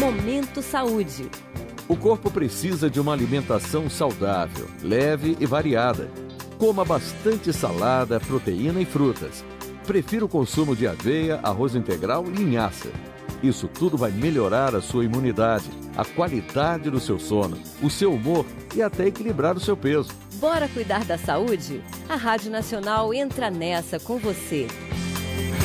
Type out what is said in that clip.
Momento Saúde. O corpo precisa de uma alimentação saudável, leve e variada. Coma bastante salada, proteína e frutas. Prefira o consumo de aveia, arroz integral e linhaça. Isso tudo vai melhorar a sua imunidade, a qualidade do seu sono, o seu humor e até equilibrar o seu peso. Bora cuidar da saúde? A Rádio Nacional entra nessa com você.